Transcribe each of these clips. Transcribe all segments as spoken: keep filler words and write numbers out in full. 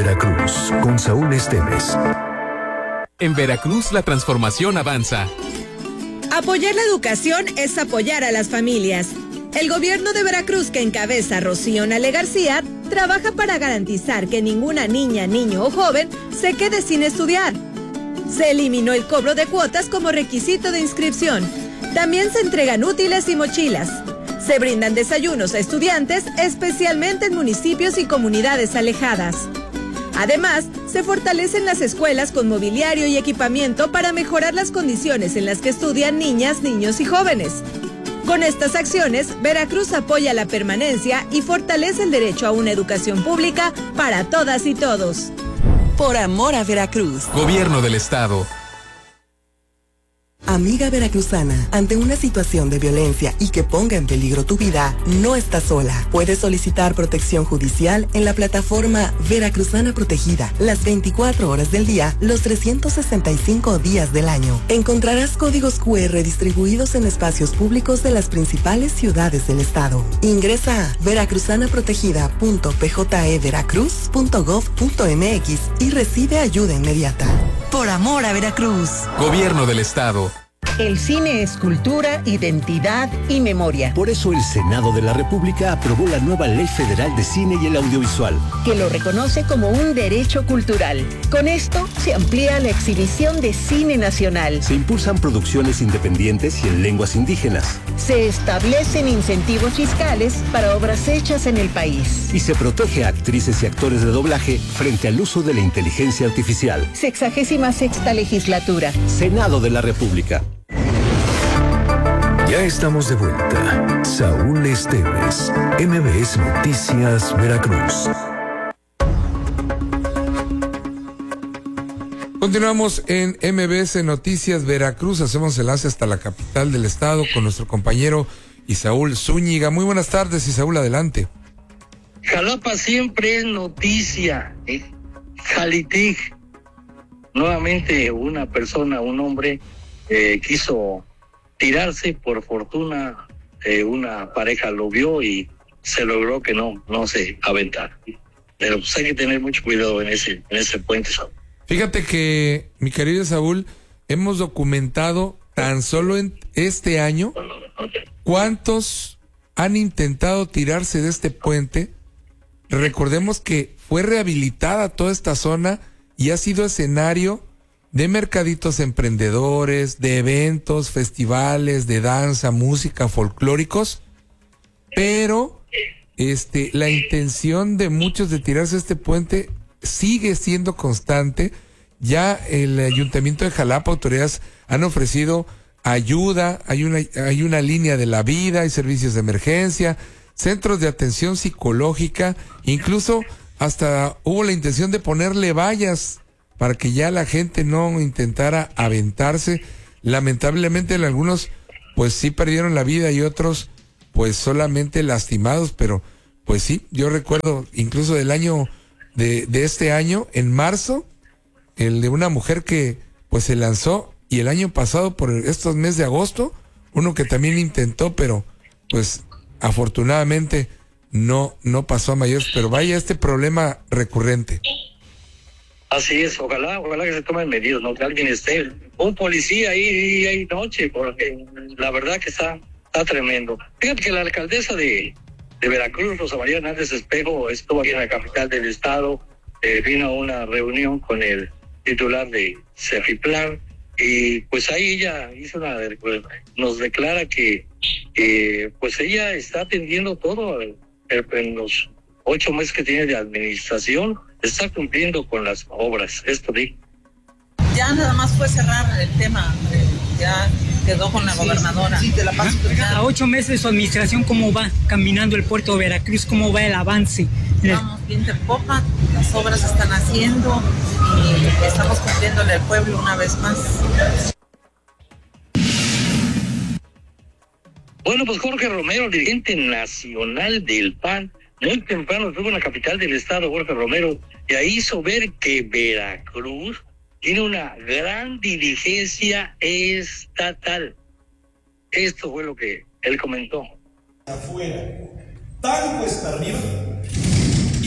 Veracruz, con Saúl Esteves. En Veracruz la transformación avanza. Apoyar la educación es apoyar a las familias. El gobierno de Veracruz, que encabeza Rocío Nale García, trabaja para garantizar que ninguna niña, niño o joven se quede sin estudiar. Se eliminó el cobro de cuotas como requisito de inscripción. También se entregan útiles y mochilas. Se brindan desayunos a estudiantes, especialmente en municipios y comunidades alejadas. Además, se fortalecen las escuelas con mobiliario y equipamiento para mejorar las condiciones en las que estudian niñas, niños y jóvenes. Con estas acciones, Veracruz apoya la permanencia y fortalece el derecho a una educación pública para todas y todos. Por amor a Veracruz. Gobierno del Estado. Amiga veracruzana, ante una situación de violencia y que ponga en peligro tu vida, no estás sola. Puedes solicitar protección judicial en la plataforma Veracruzana Protegida, las veinticuatro horas del día, los trescientos sesenta y cinco días del año. Encontrarás códigos cu erre distribuidos en espacios públicos de las principales ciudades del estado. Ingresa a veracruzana protegida punto p j e veracruz punto gov punto m x y recibe ayuda inmediata. Por amor a Veracruz. Gobierno del Estado. El cine es cultura, identidad y memoria. Por eso el Senado de la República aprobó la nueva Ley Federal de Cine y el Audiovisual, que lo reconoce como un derecho cultural. Con esto se amplía la exhibición de cine nacional. Se impulsan producciones independientes y en lenguas indígenas. Se establecen incentivos fiscales para obras hechas en el país. Y se protege a actrices y actores de doblaje frente al uso de la inteligencia artificial. Sexagésima sexta legislatura. Senado de la República. Ya estamos de vuelta. Saúl Esteves, M B S Noticias, Veracruz. Continuamos en M B S Noticias Veracruz. Hacemos enlace hasta la capital del estado con nuestro compañero Isaúl Zúñiga. Muy buenas tardes, Isaúl, adelante. Jalapa siempre es noticia. ¿eh? Jalitic. Nuevamente una persona, un hombre, eh, quiso tirarse. Por fortuna, eh, una pareja lo vio y se logró que no, no se aventara. Pero pues hay que tener mucho cuidado en ese, en ese puente, Saúl. Fíjate que, mi querido Saúl, hemos documentado tan solo en este año cuántos han intentado tirarse de este puente. Recordemos que fue rehabilitada toda esta zona y ha sido escenario de mercaditos emprendedores, de eventos, festivales, de danza, música, folclóricos, pero este, la intención de muchos de tirarse este puente sigue siendo constante. Ya el Ayuntamiento de Jalapa, autoridades han ofrecido ayuda, hay una, hay una línea de la vida, hay servicios de emergencia, centros de atención psicológica, incluso hasta hubo la intención de ponerle vallas para que ya la gente no intentara aventarse. Lamentablemente en algunos pues sí perdieron la vida y otros pues solamente lastimados, pero pues sí, yo recuerdo incluso del año de, de este año, en marzo, el de una mujer que pues se lanzó, y el año pasado por estos meses de agosto, uno que también intentó, pero pues afortunadamente no, no pasó a mayores, pero vaya este problema recurrente. Así es, ojalá, ojalá que se tomen medidas, ¿no? Que alguien esté, un policía ahí día y noche, porque la verdad que está, está tremendo. Fíjate que la alcaldesa de, de Veracruz, Rosa María Hernández Espejo, estuvo aquí en la capital del estado, eh, vino a una reunión con el titular de Cefiplan, y pues ahí ella hizo una, nos declara que, que pues ella está atendiendo todo en los ocho meses que tiene de administración, está cumpliendo con las obras. Esto di. Ya nada más fue cerrar el tema, eh, ya quedó con la sí, gobernadora. Sí, te la paso. A ocho meses de su administración, ¿cómo va caminando el puerto de Veracruz? ¿Cómo va el avance? Vamos bien de popa, las obras se están haciendo y estamos cumpliéndole al pueblo una vez más. Bueno, pues Jorge Romero, dirigente nacional del P A N, muy temprano estuvo en la capital del estado, Jorge Romero, y ahí hizo ver que Veracruz tiene una gran dirigencia estatal. Esto fue lo que él comentó. Afuera, tan cuesta arriba,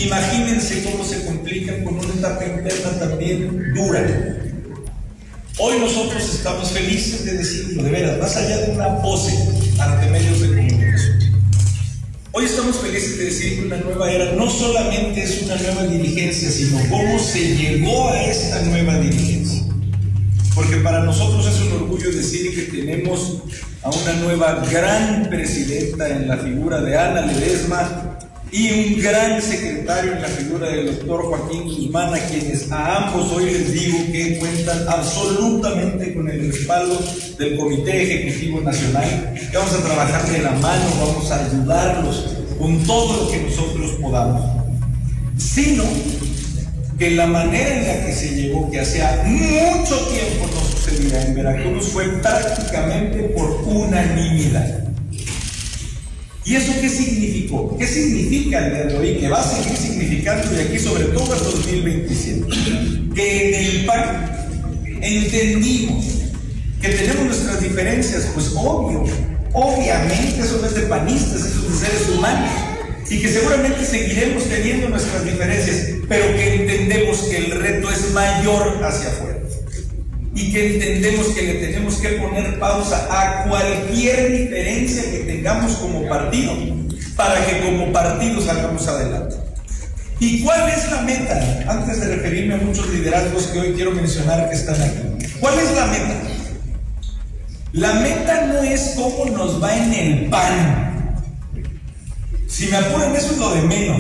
imagínense cómo se complican con una etapa interna también dura. Hoy nosotros estamos felices de decirlo, de veras, más allá de una pose ante medios de comunicación. Hoy estamos felices de decir que una nueva era no solamente es una nueva dirigencia, sino cómo se llegó a esta nueva dirigencia. Porque para nosotros es un orgullo decir que tenemos a una nueva gran presidenta en la figura de Ana Ledesma y un gran secretario en la figura del doctor Joaquín Guzmán, a quienes a ambos hoy les digo que cuentan absolutamente con el respaldo del Comité Ejecutivo Nacional, que vamos a trabajar de la mano, vamos a ayudarlos con todo lo que nosotros podamos, sino que la manera en la que se llegó, que hacía mucho tiempo no sucedía en Veracruz, fue prácticamente por unanimidad. ¿Y eso qué significó? ¿Qué significa el día de hoy? Que va a seguir significando de aquí sobre todo el dos mil veintisiete. Que en el P A N entendimos que tenemos nuestras diferencias, pues obvio, obviamente eso no es de panistas, eso es de seres humanos. Y que seguramente seguiremos teniendo nuestras diferencias, pero que entendemos que el reto es mayor hacia afuera. Y que entendemos que le tenemos que poner pausa a cualquier diferencia que tengamos como partido, para que como partido salgamos adelante. ¿Y cuál es la meta? Antes de referirme a muchos liderazgos que hoy quiero mencionar que están aquí. ¿Cuál es la meta? La meta no es cómo nos va en el P A N. Si me apuran, eso es lo de menos.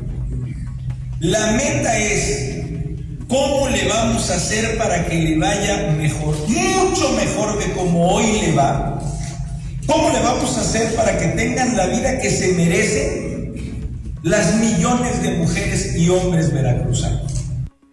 La meta es ¿cómo le vamos a hacer para que le vaya mejor? Mucho mejor de como hoy le va. ¿Cómo le vamos a hacer para que tengan la vida que se merecen las millones de mujeres y hombres veracruzanos?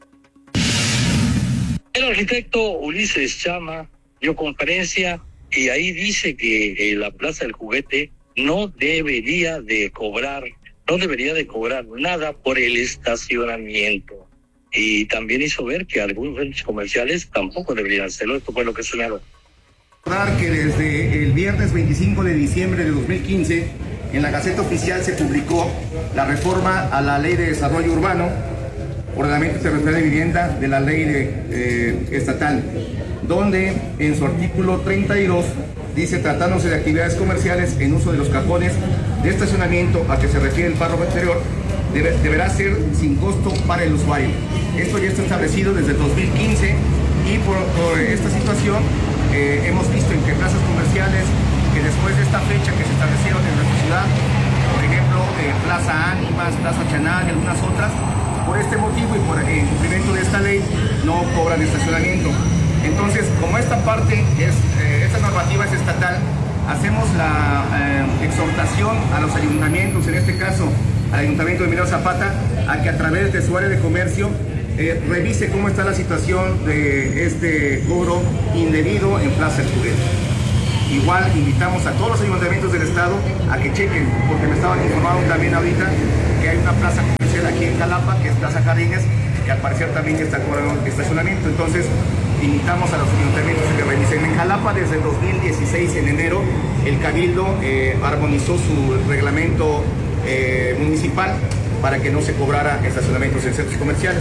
El arquitecto Ulises Chama dio conferencia y ahí dice que eh, la Plaza del Juguete no debería de cobrar, no debería de cobrar nada por el estacionamiento. Y también hizo ver que algunos centros comerciales tampoco deberían hacerlo. Esto fue lo que señaló. Recordar que desde el viernes veinticinco de diciembre de dos mil quince, en la Gaceta Oficial se publicó la reforma a la Ley de Desarrollo Urbano, Ordenamiento Territorial de Vivienda de la Ley de, eh, Estatal, donde en su artículo treinta y dos dice, tratándose de actividades comerciales en uso de los cajones de estacionamiento a que se refiere el párrafo anterior, Debe, deberá ser sin costo para el usuario. Esto ya está establecido desde el dos mil quince y por, por esta situación eh, hemos visto en que plazas comerciales que después de esta fecha que se establecieron en nuestra ciudad, por ejemplo, eh, Plaza Ánimas, Plaza Chanal y algunas otras, por este motivo y por el cumplimiento de esta ley no cobran estacionamiento. Entonces, como esta parte, es, eh, esta normativa es estatal, hacemos la eh, exhortación a los ayuntamientos, en este caso al Ayuntamiento de Emiliano Zapata, a que a través de su área de comercio eh, revise cómo está la situación de este cobro indebido en Plaza del Juguete. Igual invitamos a todos los ayuntamientos del estado a que chequen, porque me estaban informando también ahorita que hay una plaza comercial aquí en Jalapa, que es Plaza Jardines, que al parecer también está cobrando estacionamiento. Entonces invitamos a los ayuntamientos a que revisen. En Jalapa desde el dos mil dieciséis, en enero, el Cabildo eh, armonizó su reglamento Eh, municipal para que no se cobrara estacionamientos en centros comerciales.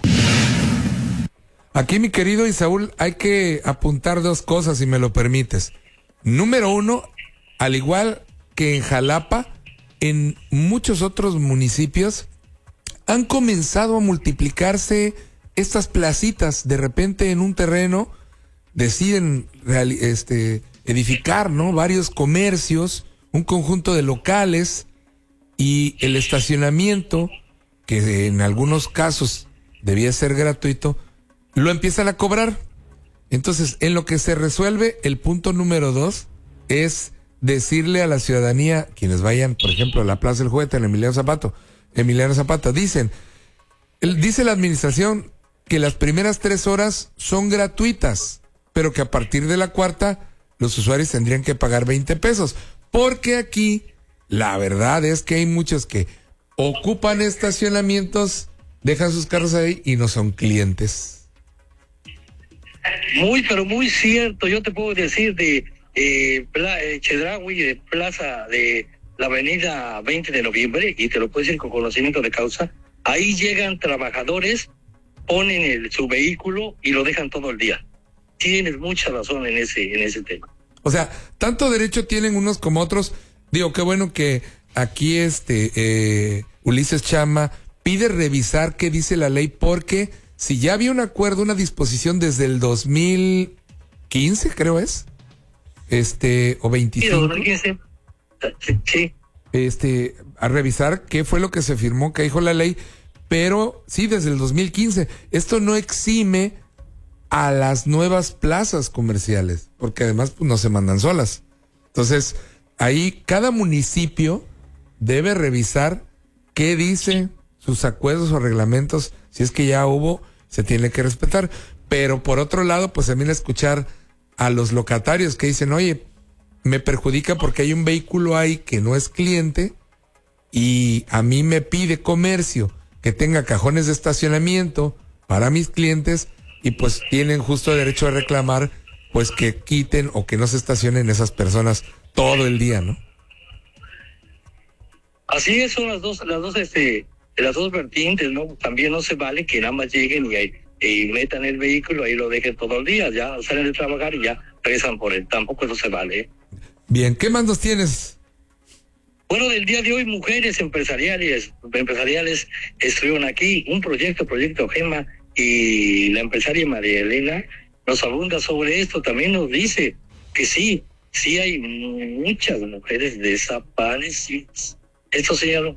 Aquí, mi querido Isaúl, hay que apuntar dos cosas, si me lo permites. Número uno, al igual que en Jalapa, en muchos otros municipios han comenzado a multiplicarse estas placitas. De repente en un terreno deciden reali- este, edificar, ¿no?, varios comercios, un conjunto de locales. Y el estacionamiento, que en algunos casos debía ser gratuito, lo empiezan a cobrar. Entonces, en lo que se resuelve, el punto número dos es decirle a la ciudadanía, quienes vayan, por ejemplo, a la Plaza del Juguete en Emiliano Zapata, Emiliano Zapata, dicen, el, dice la administración que las primeras tres horas son gratuitas, pero que a partir de la cuarta los usuarios tendrían que pagar veinte pesos, porque aquí la verdad es que hay muchos que ocupan estacionamientos, dejan sus carros ahí y no son clientes. Muy, pero muy cierto. Yo te puedo decir de eh, Pla- eh, Chedraui, de Plaza de la Avenida veinte de Noviembre, y te lo puedo decir con conocimiento de causa, Ahí llegan trabajadores, ponen el, su vehículo y lo dejan todo el día. Tienes mucha razón en ese, en ese tema. O sea, tanto derecho tienen unos como otros. Digo, qué bueno que aquí este eh, Ulises Chama pide revisar qué dice la ley, porque si ya había un acuerdo, una disposición desde el dos mil quince, creo es, este, o veinticinco. Sí, dos mil quince. Sí. Este, a revisar qué fue lo que se firmó, qué dijo la ley, pero sí, desde el dos mil quince. Esto no exime a las nuevas plazas comerciales, porque además pues, no se mandan solas. Entonces, ahí cada municipio debe revisar qué dice, sus acuerdos o reglamentos, si es que ya hubo, se tiene que respetar. Pero por otro lado, pues también escuchar a los locatarios que dicen, oye, me perjudica porque hay un vehículo ahí que no es cliente y a mí me pide comercio que tenga cajones de estacionamiento para mis clientes y pues tienen justo derecho a reclamar pues que quiten o que no se estacionen esas personas todo el día, ¿no? Así es, son las dos, las dos, este, las dos vertientes, ¿no? También no se vale que nada más lleguen y, ahí, y metan el vehículo, ahí lo dejen todo el día, ya salen de trabajar y ya regresan por él. Tampoco eso se vale, ¿eh? Bien, ¿qué mandos tienes? Bueno, del día de hoy, mujeres empresariales, empresariales estuvieron aquí, un proyecto, Proyecto Gema, y la empresaria María Elena nos abunda sobre esto, también nos dice que sí, sí hay muchas mujeres desaparecidas. Esto señaló.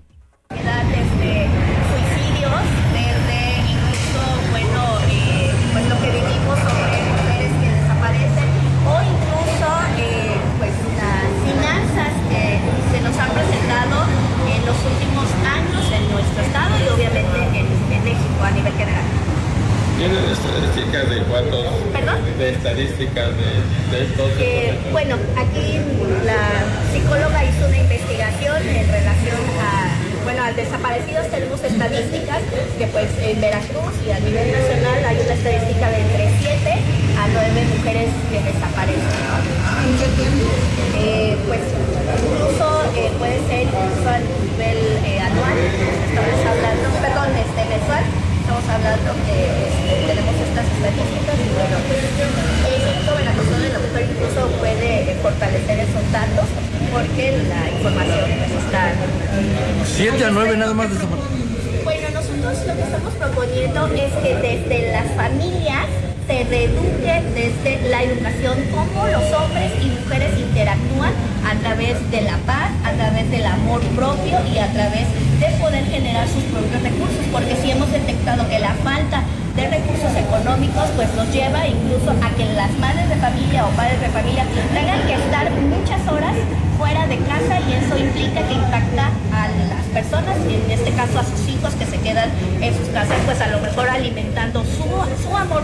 Desde suicidios, desde incluso, bueno, eh, pues lo que vivimos sobre mujeres que desaparecen, o incluso, eh, pues las finanzas que se nos han presentado en los últimos años en nuestro estado y obviamente en, en México a nivel general. ¿Tienen estadísticas de cuántos? ¿Perdón? De estadísticas de, de estos. Eh, bueno, aquí la psicóloga hizo una investigación en relación a, bueno, a desaparecidos. Tenemos estadísticas que pues en Veracruz y a nivel nacional hay una estadística de entre siete a nueve mujeres que desaparecen. ¿En qué tiempo? Eh, pues incluso eh, puede ser incluso a nivel eh, anual, estamos hablando, perdón, este mensual. Estamos hablando que este, tenemos estas estadísticas y bueno, el Instituto Veracruzano de la Mujer incluso puede fortalecer esos datos porque la información pues, está... ¿Siete a nueve nada más desaparecidos? Bueno, nosotros lo que estamos proponiendo es que desde las familias se reeduque desde la educación cómo los hombres y mujeres interactúan a través de la paz, a través del amor propio y a través de poder generar sus propios recursos, porque si hemos detectado que la falta de recursos económicos pues nos lleva incluso a que las madres de familia o padres de familia tengan que estar muchas horas fuera de casa y eso implica que impacta a las personas, y en este caso a sus hijos que se quedan en sus casas pues a lo mejor alimentando su, su amor.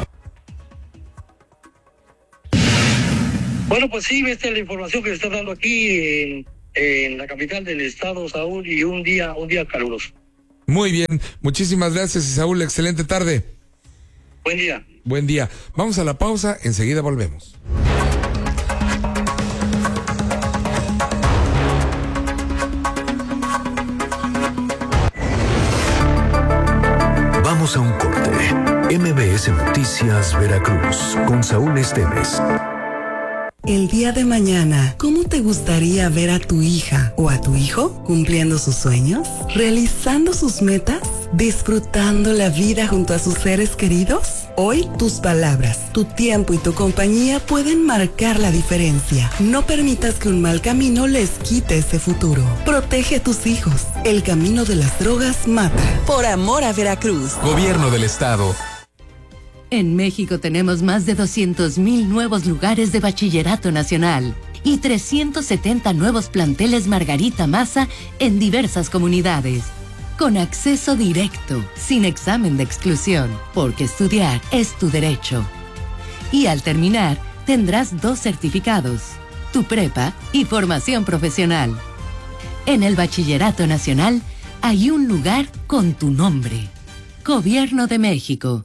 Bueno, pues sí, esta es la información que se está dando aquí en, en la capital del estado, Saúl, y un día, un día caluroso. Muy bien, muchísimas gracias, Saúl, excelente tarde. Buen día. Buen día. Vamos a la pausa, enseguida volvemos. Vamos a un corte. M B S Noticias Veracruz con Saúl Esteves. El día de mañana, ¿cómo te gustaría ver a tu hija o a tu hijo cumpliendo sus sueños, realizando sus metas, disfrutando la vida junto a sus seres queridos? Hoy, tus palabras, tu tiempo y tu compañía pueden marcar la diferencia. No permitas que un mal camino les quite ese futuro. Protege a tus hijos. El camino de las drogas mata. Por amor a Veracruz. Gobierno del Estado. En México tenemos más de doscientos mil nuevos lugares de bachillerato nacional y trescientos setenta nuevos planteles Margarita Maza en diversas comunidades. Con acceso directo, sin examen de exclusión, porque estudiar es tu derecho. Y al terminar, tendrás dos certificados, tu prepa y formación profesional. En el Bachillerato Nacional hay un lugar con tu nombre. Gobierno de México.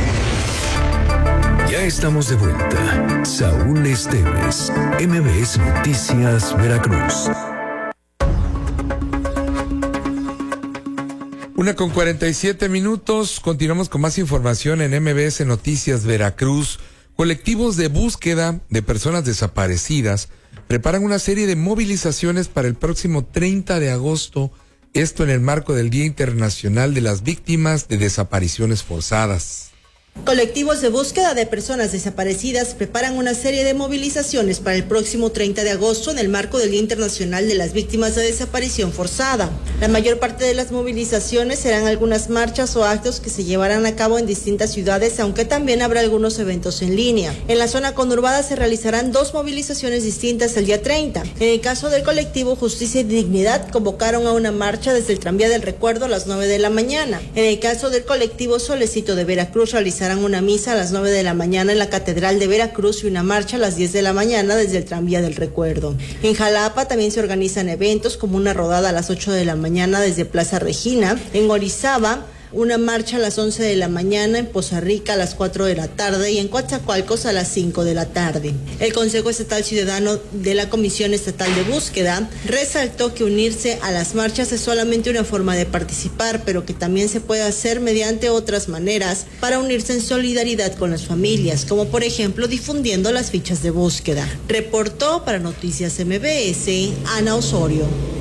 Ya estamos de vuelta. Saúl Esteves, M B S Noticias Veracruz. Una con cuarenta y siete minutos, continuamos con más información en M B S Noticias Veracruz. Colectivos de búsqueda de personas desaparecidas preparan una serie de movilizaciones para el próximo treinta de agosto, esto en el marco del Día Internacional de las Víctimas de Desapariciones Forzadas. Colectivos de búsqueda de personas desaparecidas preparan una serie de movilizaciones para el próximo treinta de agosto en el marco del Día Internacional de las Víctimas de Desaparición Forzada. La mayor parte de las movilizaciones serán algunas marchas o actos que se llevarán a cabo en distintas ciudades, aunque también habrá algunos eventos en línea. En la zona conurbada se realizarán dos movilizaciones distintas el día treinta. En el caso del colectivo Justicia y Dignidad, convocaron a una marcha desde el Tranvía del Recuerdo a las nueve de la mañana. En el caso del colectivo Solecito de Veracruz, realizarán una misa a las nueve de la mañana en la Catedral de Veracruz y una marcha a las diez de la mañana desde el Tranvía del Recuerdo. En Jalapa también se organizan eventos como una rodada a las ocho de la mañana desde Plaza Regina. En Orizaba, una marcha a las once de la mañana, en Poza Rica a las cuatro de la tarde y en Coatzacoalcos a las cinco de la tarde. El Consejo Estatal Ciudadano de la Comisión Estatal de Búsqueda resaltó que unirse a las marchas es solamente una forma de participar, pero que también se puede hacer mediante otras maneras para unirse en solidaridad con las familias, como por ejemplo difundiendo las fichas de búsqueda. Reportó para Noticias M B S, Ana Osorio.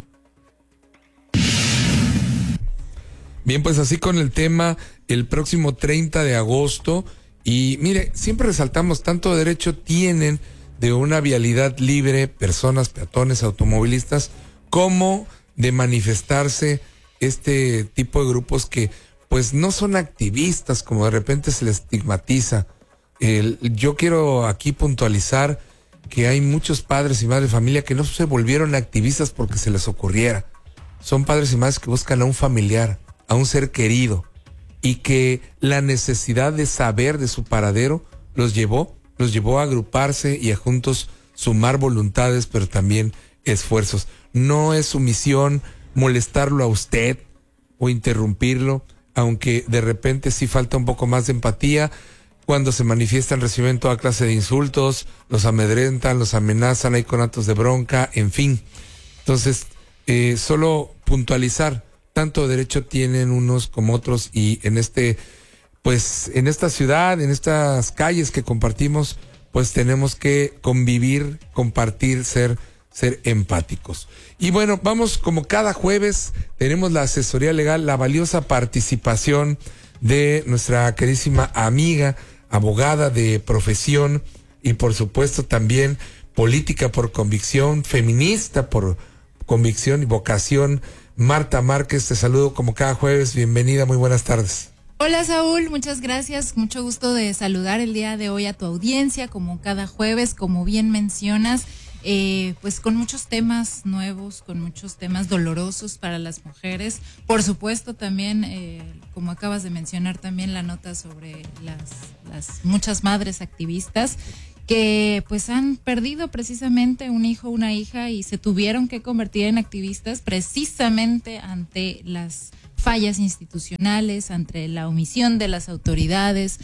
Bien, pues así con el tema el próximo treinta de agosto. Y mire, siempre resaltamos, tanto derecho tienen de una vialidad libre personas, peatones, automovilistas, como de manifestarse este tipo de grupos que pues no son activistas, como de repente se les estigmatiza. El, yo quiero aquí puntualizar que hay muchos padres y madres de familia que no se volvieron activistas porque se les ocurriera. Son padres y madres que buscan a un familiar, a un ser querido, y que la necesidad de saber de su paradero los llevó, los llevó a agruparse y a juntos sumar voluntades, pero también esfuerzos. No es su misión molestarlo a usted o interrumpirlo, aunque de repente sí falta un poco más de empatía. Cuando se manifiestan, reciben toda clase de insultos, los amedrentan, los amenazan, hay conatos de bronca, en fin. Entonces, eh, solo puntualizar, tanto derecho tienen unos como otros, y en este, pues, en esta ciudad, en estas calles que compartimos, pues tenemos que convivir, compartir, ser, ser empáticos. Y bueno, vamos, como cada jueves, tenemos la asesoría legal, la valiosa participación de nuestra queridísima amiga, abogada de profesión y por supuesto también política por convicción, feminista por convicción y vocación, Marta Márquez. Te saludo como cada jueves, bienvenida, muy buenas tardes. Hola Saúl, muchas gracias, mucho gusto de saludar el día de hoy a tu audiencia, como cada jueves, como bien mencionas, eh, pues con muchos temas nuevos, con muchos temas dolorosos para las mujeres, por supuesto también, eh, como acabas de mencionar, también la nota sobre las, las muchas madres activistas que pues han perdido precisamente un hijo, una hija, y se tuvieron que convertir en activistas precisamente ante las fallas institucionales, ante la omisión de las autoridades,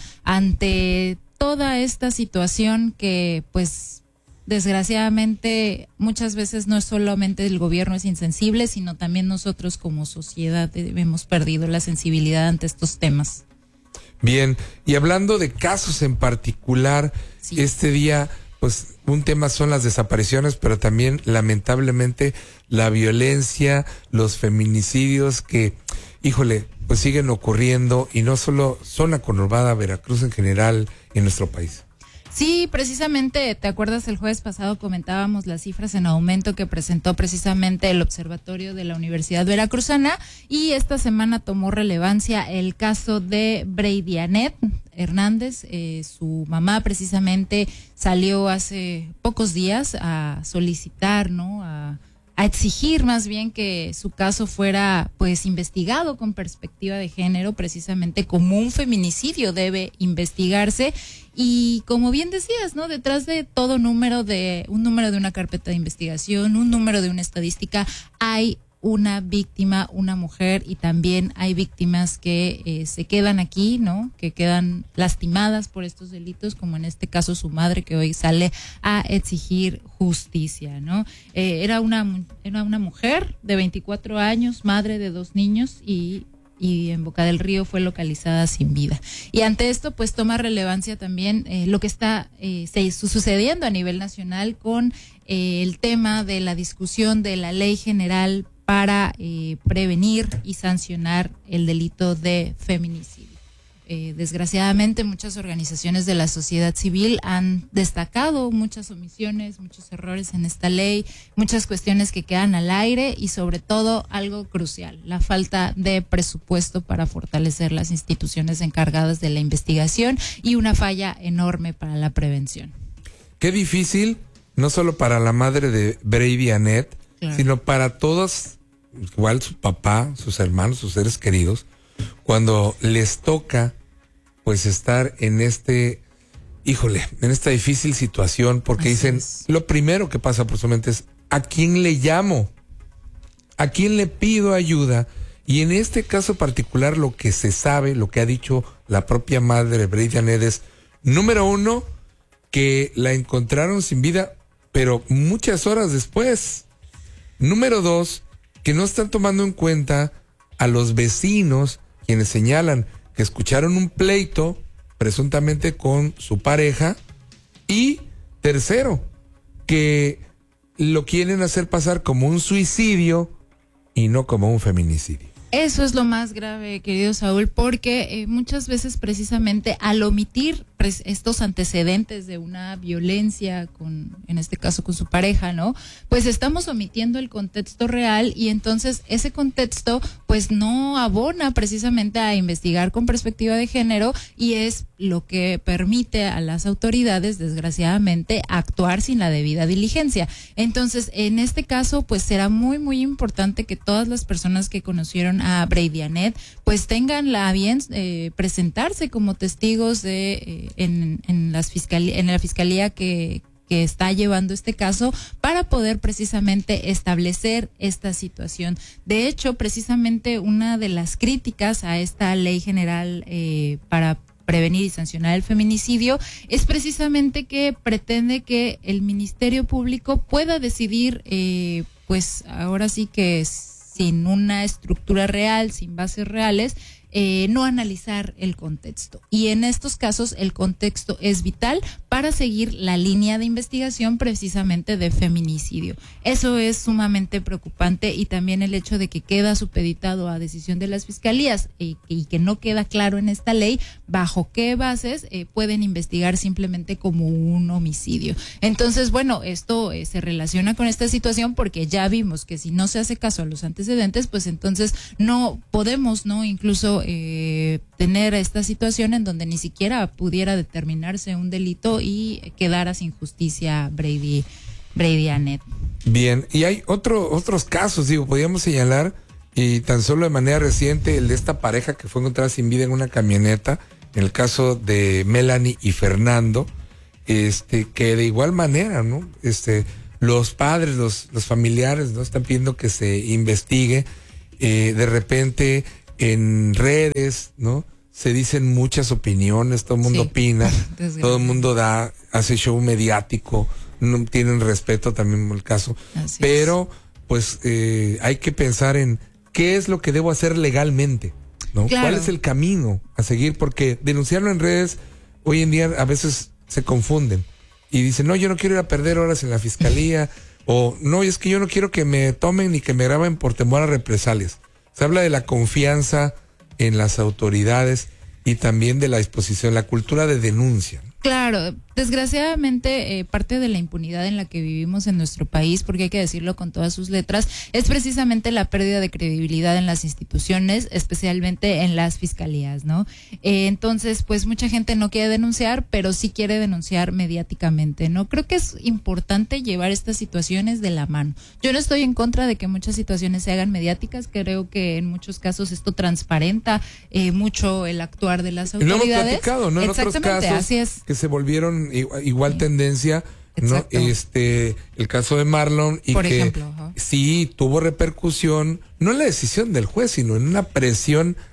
ante toda esta situación que pues desgraciadamente muchas veces no es solamente el gobierno es insensible, sino también nosotros como sociedad hemos perdido la sensibilidad ante estos temas. Bien, y hablando de casos en particular, sí. Este día, pues un tema son las desapariciones, pero también lamentablemente la violencia, los feminicidios que, híjole, pues siguen ocurriendo, y no solo zona conurbada, Veracruz en general, en nuestro país. Sí, precisamente, ¿te acuerdas? El jueves pasado comentábamos las cifras en aumento que presentó precisamente el Observatorio de la Universidad Veracruzana, y esta semana tomó relevancia el caso de Brady Anet Hernández. Eh, su mamá precisamente salió hace pocos días a solicitar, ¿no?, a a exigir más bien que su caso fuera pues investigado con perspectiva de género, precisamente como un feminicidio debe investigarse. Y como bien decías, ¿no?, detrás de todo número de un número de una carpeta de investigación, un número de una estadística, hay una víctima, una mujer, y también hay víctimas que eh, se quedan aquí, ¿no?, que quedan lastimadas por estos delitos, como en este caso su madre, que hoy sale a exigir justicia, ¿no? Eh, era una era una mujer de veinticuatro años, madre de dos niños, y y en Boca del Río fue localizada sin vida. Y ante esto, pues toma relevancia también eh, lo que está eh, se, sucediendo a nivel nacional con eh, el tema de la discusión de la Ley General para eh, prevenir y sancionar el delito de feminicidio. Eh, desgraciadamente, muchas organizaciones de la sociedad civil han destacado muchas omisiones, muchos errores en esta ley, muchas cuestiones que quedan al aire y sobre todo algo crucial, la falta de presupuesto para fortalecer las instituciones encargadas de la investigación y una falla enorme para la prevención. Qué difícil, no solo para la madre de Brady Annette, claro, sino para todos, igual su papá, sus hermanos, sus seres queridos, cuando les toca pues estar en este, híjole, en esta difícil situación, porque así dicen, es. Lo primero que pasa por su mente es, ¿a quién le llamo? ¿A quién le pido ayuda? Y en este caso particular, lo que se sabe, lo que ha dicho la propia madre Brady Annette es, número uno, que la encontraron sin vida, pero muchas horas después. Número dos, que no están tomando en cuenta a los vecinos, quienes señalan que escucharon un pleito presuntamente con su pareja, y tercero, que lo quieren hacer pasar como un suicidio y no como un feminicidio. Eso es lo más grave, querido Saúl, porque eh, muchas veces precisamente al omitir pres- estos antecedentes de una violencia, con, en este caso con su pareja, ¿no? Pues estamos omitiendo el contexto real y entonces ese contexto pues no abona precisamente a investigar con perspectiva de género y es lo que permite a las autoridades, desgraciadamente, actuar sin la debida diligencia. Entonces, en este caso, pues será muy, muy importante que todas las personas que conocieron a Brady Annette, pues tengan la bien eh, presentarse como testigos de eh, en, en las fiscalía, en la fiscalía que que está llevando este caso para poder precisamente establecer esta situación. De hecho, precisamente una de las críticas a esta ley general eh, para prevenir y sancionar el feminicidio es precisamente que pretende que el Ministerio Público pueda decidir, eh, pues ahora sí que sin una estructura real, sin bases reales, Eh, no analizar el contexto. Y en estos casos el contexto es vital para seguir la línea de investigación precisamente de feminicidio. Eso es sumamente preocupante y también el hecho de que queda supeditado a decisión de las fiscalías y, y que no queda claro en esta ley bajo qué bases eh, pueden investigar simplemente como un homicidio. Entonces, bueno, esto eh, se relaciona con esta situación porque ya vimos que si no se hace caso a los antecedentes, pues entonces no podemos, ¿no? Incluso Eh, tener esta situación en donde ni siquiera pudiera determinarse un delito y quedara sin justicia Brady, Brady Annette. Bien, y hay otro, otros casos, digo, podríamos señalar, y tan solo de manera reciente, el de esta pareja que fue encontrada sin vida en una camioneta, en el caso de Melanie y Fernando, este, que de igual manera, ¿no? Este, los padres, los, los familiares, ¿no? Están pidiendo que se investigue, eh, de repente en redes, ¿no? Se dicen muchas opiniones, todo el mundo sí. opina, todo el mundo da, hace show mediático, no tienen respeto también el caso, Así pero es. pues eh, hay que pensar en qué es lo que debo hacer legalmente, ¿no? Claro. ¿Cuál es el camino a seguir? Porque denunciarlo en redes hoy en día a veces se confunden y dicen, no, yo no quiero ir a perder horas en la fiscalía o no, es que yo no quiero que me tomen ni que me graben por temor a represalias. Se habla de la confianza en las autoridades y también de la disposición, la cultura de denuncia. Claro, desgraciadamente eh, parte de la impunidad en la que vivimos en nuestro país, porque hay que decirlo con todas sus letras, es precisamente la pérdida de credibilidad en las instituciones, especialmente en las fiscalías, ¿no? Eh, entonces, pues mucha gente no quiere denunciar, pero sí quiere denunciar mediáticamente, ¿no? Creo que es importante llevar estas situaciones de la mano. Yo no estoy en contra de que muchas situaciones se hagan mediáticas, creo que en muchos casos esto transparenta eh, mucho el actuar de las autoridades. Lo hemos platicado, ¿no? En otros casos así es. Que se volvieron igual, igual sí. tendencia, ¿no? Este, el caso de Marlon y Por que ejemplo, uh-huh. sí tuvo repercusión, no en la decisión del juez, sino en una presión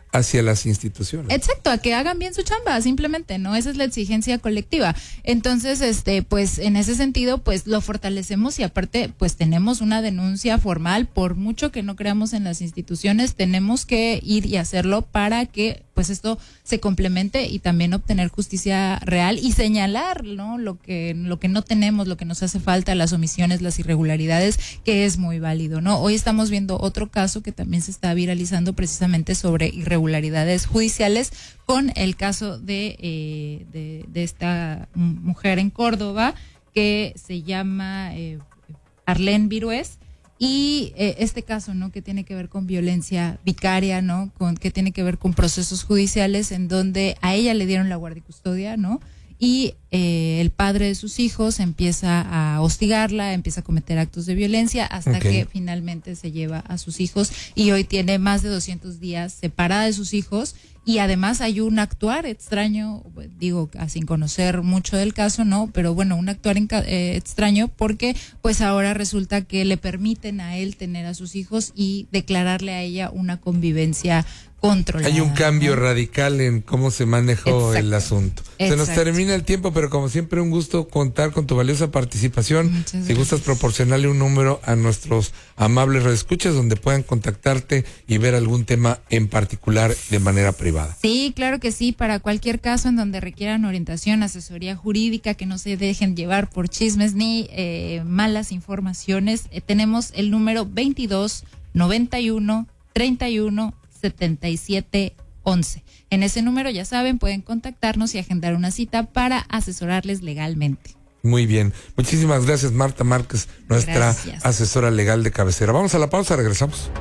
hacia las instituciones. Exacto, a que hagan bien su chamba, simplemente, ¿no? Esa es la exigencia colectiva. Entonces, este, pues, en ese sentido, pues, lo fortalecemos y aparte, pues, tenemos una denuncia formal, por mucho que no creamos en las instituciones, tenemos que ir y hacerlo para que, pues, esto se complemente y también obtener justicia real y señalar, ¿no? Lo que, lo que no tenemos, lo que nos hace falta, las omisiones, las irregularidades, que es muy válido, ¿no? Hoy estamos viendo otro caso que también se está viralizando precisamente sobre irregularidades judiciales con el caso de, eh, de, de esta mujer en Córdoba que se llama eh, Arlene Virués. Y eh, este caso, ¿no? Que tiene que ver con violencia vicaria, ¿no? Con, que tiene que ver con procesos judiciales en donde a ella le dieron la guardia y custodia, ¿no? Y eh, el padre de sus hijos empieza a hostigarla, empieza a cometer actos de violencia hasta okay. que finalmente se lleva a sus hijos y hoy tiene más de doscientos días separada de sus hijos. Y además hay un actuar extraño, digo, sin conocer mucho del caso, ¿no? Pero bueno, un actuar en, eh, extraño porque pues ahora resulta que le permiten a él tener a sus hijos y declararle a ella una convivencia controlada. Hay un cambio, ¿no?, radical en cómo se manejó Exacto. el asunto. Exacto. Se nos termina el tiempo, pero como siempre un gusto contar con tu valiosa participación. Muchas si gustas proporcionarle un número a nuestros amables radioescuchas donde puedan contactarte y ver algún tema en particular de manera privada. Sí, claro que sí, para cualquier caso en donde requieran orientación, asesoría jurídica, que no se dejen llevar por chismes ni eh, malas informaciones, eh, tenemos el número veintidós noventa y uno treinta y uno setenta y siete once. En ese número, ya saben, pueden contactarnos y agendar una cita para asesorarles legalmente. Muy bien. Muchísimas gracias, Marta Márquez, nuestra gracias. asesora legal de cabecera. Vamos a la pausa, regresamos.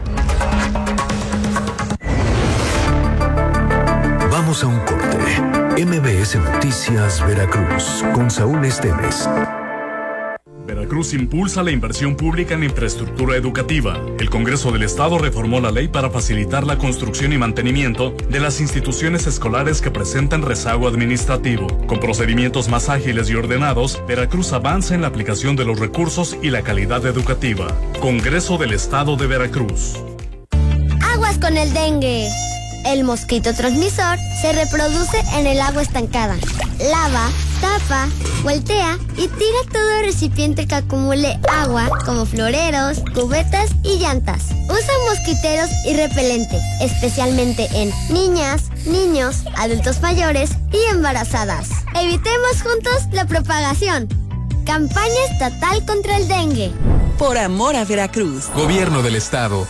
Vamos a un corte. M B S Noticias Veracruz con Saúl Esteves. Veracruz impulsa la inversión pública en infraestructura educativa. El Congreso del Estado reformó la ley para facilitar la construcción y mantenimiento de las instituciones escolares que presentan rezago administrativo. Con procedimientos más ágiles y ordenados, Veracruz avanza en la aplicación de los recursos y la calidad educativa. Congreso del Estado de Veracruz. Aguas con el dengue. El mosquito transmisor se reproduce en el agua estancada. Lava, tapa, voltea y tira todo recipiente que acumule agua, como floreros, cubetas y llantas. Usa mosquiteros y repelente, especialmente en niñas, niños, adultos mayores y embarazadas. Evitemos juntos la propagación. Campaña estatal contra el dengue. Por amor a Veracruz. Gobierno del Estado.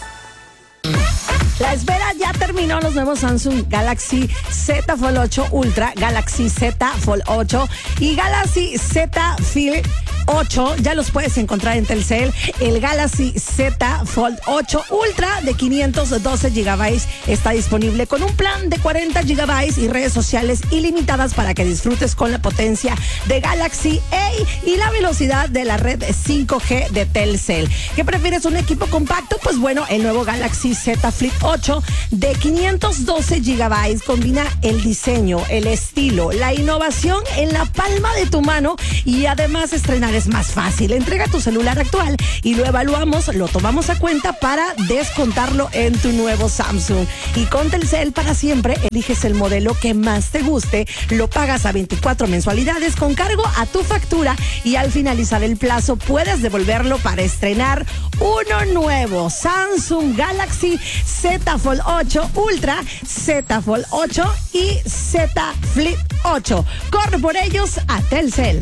La espera ya terminó. Los nuevos Samsung Galaxy Z Fold ocho Ultra, Galaxy Z Fold ocho y Galaxy Z Flip ocho. Ya los puedes encontrar en Telcel. El Galaxy Z Fold ocho Ultra de quinientos doce gigabytes está disponible con un plan de cuarenta gigabytes y redes sociales ilimitadas para que disfrutes con la potencia de Galaxy A y la velocidad de la red cinco G de Telcel. ¿Qué prefieres, un equipo compacto? Pues bueno, el nuevo Galaxy Z Flip ocho de quinientos doce gigabytes combina el diseño, el estilo, la innovación en la palma de tu mano y además estrenar es más fácil. Entrega tu celular actual y lo evaluamos, lo tomamos a cuenta para descontarlo en tu nuevo Samsung. Y con Telcel para siempre eliges el modelo que más te guste, lo pagas a veinticuatro mensualidades con cargo a tu factura y al finalizar el plazo puedes devolverlo para estrenar uno nuevo. Samsung Galaxy Z Fold ocho Ultra, Z Fold ocho y Z Flip ocho. Corre por ellos a Telcel.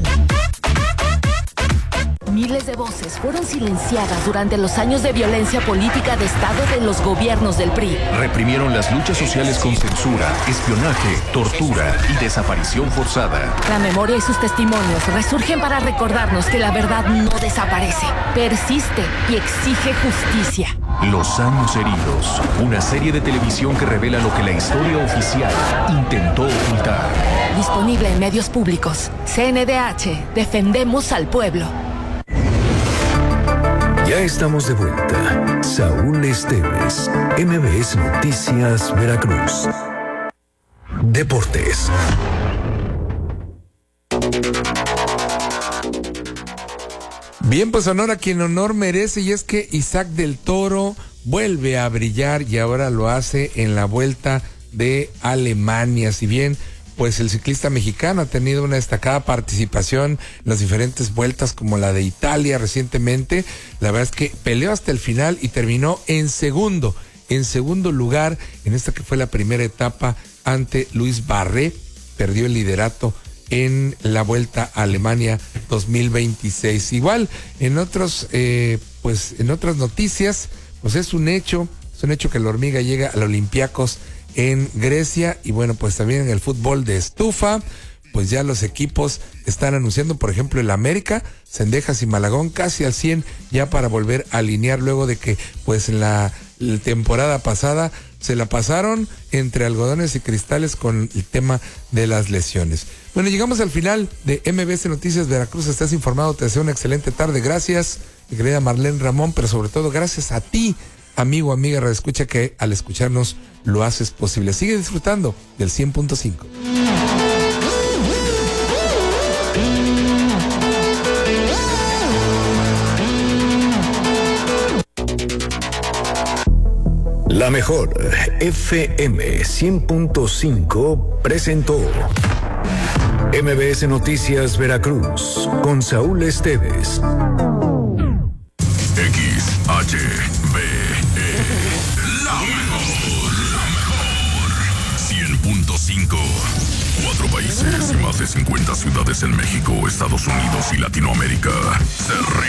Miles de voces fueron silenciadas durante los años de violencia política de Estado de los gobiernos del P R I. Reprimieron las luchas sociales con censura, espionaje, tortura y desaparición forzada. La memoria y sus testimonios resurgen para recordarnos que la verdad no desaparece, persiste y exige justicia. Los años heridos, una serie de televisión que revela lo que la historia oficial intentó ocultar. Disponible en medios públicos. C N D H, defendemos al pueblo. Ya estamos de vuelta. Saúl Esteves, M B S Noticias Veracruz. Deportes. Bien, pues honor a quien honor merece, y es que Isaac del Toro vuelve a brillar y ahora lo hace en la Vuelta de Alemania. Si bien pues el ciclista mexicano ha tenido una destacada participación en las diferentes vueltas como la de Italia recientemente, la verdad es que peleó hasta el final y terminó en segundo, en segundo lugar en esta que fue la primera etapa ante Luis Barré, perdió el liderato en la Vuelta a Alemania dos mil veintiséis. Igual en otros, eh, pues en otras noticias, pues es un hecho, es un hecho que la hormiga llega al Olympiacos en Grecia y bueno, pues también en el fútbol de estufa, pues ya los equipos están anunciando, por ejemplo, el América, Cendejas y Malagón casi al cien ya para volver a alinear luego de que pues en la, la temporada pasada se la pasaron entre algodones y cristales con el tema de las lesiones. Bueno, llegamos al final de M B S Noticias Veracruz. Estás informado, te deseo una excelente tarde. Gracias, mi querida Marlene Ramón, pero sobre todo gracias a ti, amigo, amiga, radioescucha, que al escucharnos lo haces posible. Sigue disfrutando del cien punto cinco. La mejor F M cien punto cinco presentó M B S Noticias Veracruz con Saúl Esteves. X H B E, la mejor, la mejor. cien punto cinco. Cuatro países y más de cincuenta ciudades en México, Estados Unidos y Latinoamérica. Se